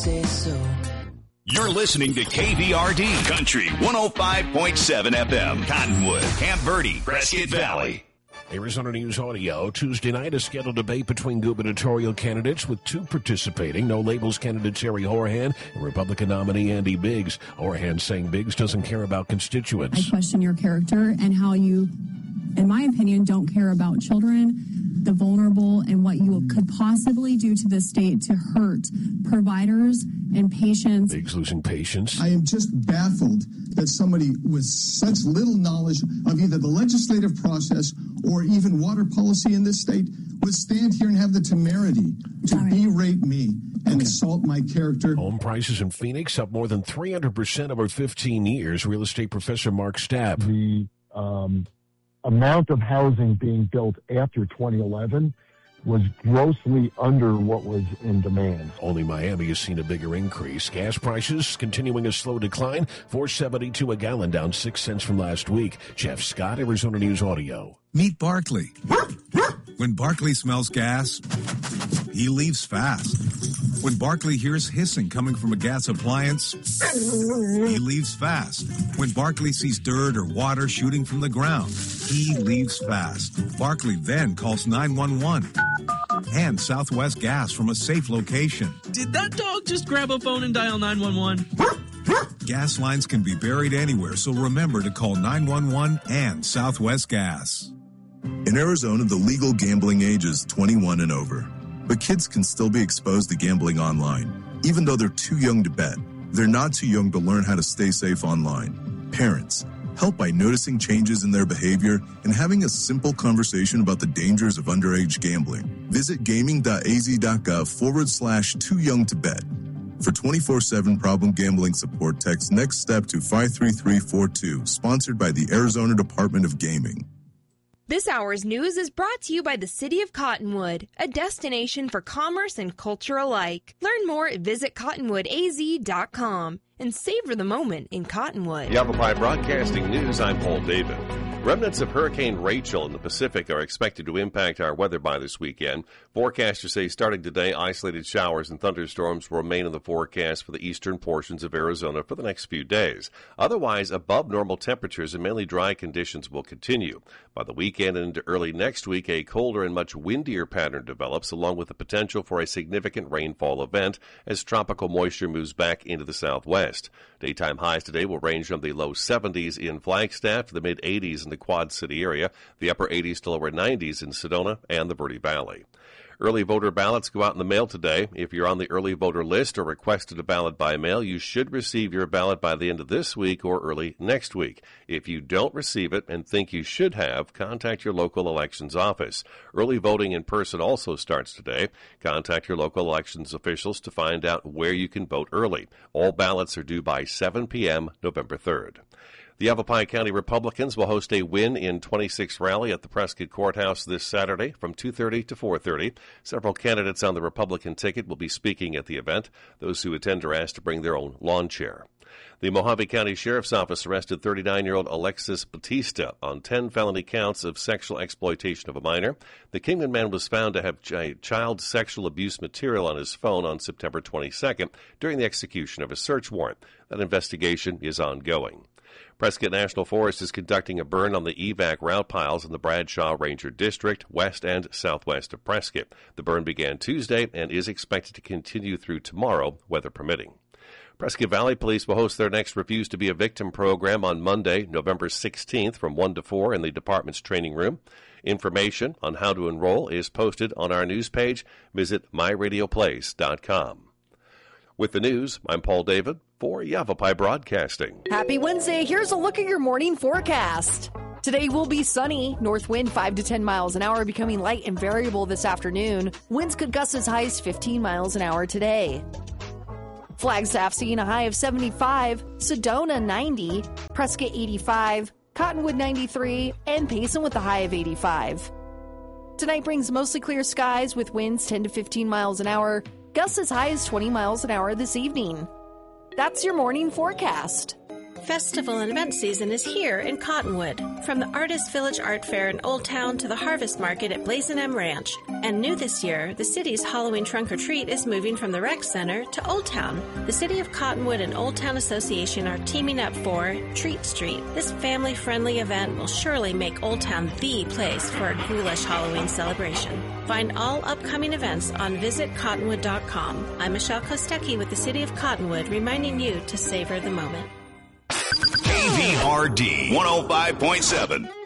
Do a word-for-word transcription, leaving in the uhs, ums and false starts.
say so. You're listening to K V R D Country one oh five point seven F M, Cottonwood, Camp Verde, Prescott Valley. Arizona News Audio. Tuesday night, a scheduled debate between gubernatorial candidates with two participating. No Labels candidate Terry Horahan and Republican nominee Andy Biggs. Horahan saying Biggs doesn't care about constituents. I question your character and how you, in my opinion, don't care about children, the vulnerable, and what you could possibly do to the state to hurt providers and patients. Biggs losing patience. I am just baffled that somebody with such little knowledge of either the legislative process or even water policy in this state would stand here and have the temerity to right. berate me and okay. assault my character. Home prices in Phoenix up more than three hundred percent over fifteen years. Real estate professor Mark Stapp. The um, amount of housing being built after twenty eleven was grossly under what was in demand. Only Miami has seen a bigger increase. Gas prices continuing a slow decline. four seventy-two a gallon, down six cents from last week. Jeff Scott, Arizona News Audio. Meet Barkley. When Barkley smells gas, he leaves fast. When Barkley hears hissing coming from a gas appliance, he leaves fast. When Barkley sees dirt or water shooting from the ground, he leaves fast. Barkley then calls nine one one and Southwest Gas from a safe location. Did that dog just grab a phone and dial nine one one? Gas lines can be buried anywhere, so remember to call nine one one and Southwest Gas. In Arizona, the legal gambling age is twenty-one and over. But kids can still be exposed to gambling online, even though they're too young to bet. They're not too young to learn how to stay safe online. Parents, help by noticing changes in their behavior and having a simple conversation about the dangers of underage gambling. Visit gaming.az.gov forward slash too young to bet. For twenty-four seven problem gambling support, text Next Step to five three three four two, sponsored by the Arizona Department of Gaming. This hour's news is brought to you by the City of Cottonwood, a destination for commerce and culture alike. Learn more at visit cottonwood a z dot com and savor the moment in Cottonwood. Yavapai Broadcasting News, I'm Paul David. Remnants of Hurricane Rachel in the Pacific are expected to impact our weather by this weekend. Forecasters say starting today, isolated showers and thunderstorms will remain in the forecast for the eastern portions of Arizona for the next few days. Otherwise, above normal temperatures and mainly dry conditions will continue. By the weekend and into early next week, a colder and much windier pattern develops, along with the potential for a significant rainfall event as tropical moisture moves back into the southwest. Daytime highs today will range from the low seventies in Flagstaff to the mid-eighties in the Quad City area, the upper eighties to lower nineties in Sedona and the Verde Valley. Early voter ballots go out in the mail today. If you're on the early voter list or requested a ballot by mail, you should receive your ballot by the end of this week or early next week. If you don't receive it and think you should have, contact your local elections office. Early voting in person also starts today. Contact your local elections officials to find out where you can vote early. All ballots are due by seven p.m. November third. The Yavapai County Republicans will host a Win in twenty-six rally at the Prescott Courthouse this Saturday from two thirty to four thirty. Several candidates on the Republican ticket will be speaking at the event. Those who attend are asked to bring their own lawn chair. The Mojave County Sheriff's Office arrested thirty-nine-year-old Alexis Batista on ten felony counts of sexual exploitation of a minor. The Kingman man was found to have child sexual abuse material on his phone on September twenty-second during the execution of a search warrant. That investigation is ongoing. Prescott National Forest is conducting a burn on the E V A C route piles in the Bradshaw Ranger District, west and southwest of Prescott. The burn began Tuesday and is expected to continue through tomorrow, weather permitting. Prescott Valley Police will host their next Refuse to be a Victim program on Monday, November sixteenth from one to four in the department's training room. Information on how to enroll is posted on our news page. Visit my radio place dot com. With the news, I'm Paul David for Yavapai Broadcasting. Happy Wednesday. Here's a look at your morning forecast. Today will be sunny. North wind five to ten miles an hour, becoming light and variable this afternoon. Winds could gust as high as fifteen miles an hour today. Flagstaff seeing a high of seventy-five, Sedona ninety, Prescott eighty-five, Cottonwood ninety-three, and Payson with a high of eighty-five. Tonight brings mostly clear skies with winds ten to fifteen miles an hour. Gusts as high as twenty miles an hour this evening. That's your morning forecast. Festival and event season is here in Cottonwood. From the Artist Village Art Fair in Old Town to the Harvest Market at Blazin' M Ranch. And new this year, the city's Halloween Trunk or Treat is moving from the Rec Center to Old Town. The City of Cottonwood and Old Town Association are teaming up for Treat Street. This family-friendly event will surely make Old Town the place for a ghoulish Halloween celebration. Find all upcoming events on visit cottonwood dot com. I'm Michelle Kostecki with the City of Cottonwood, reminding you to savor the moment. K V R D one oh five point seven.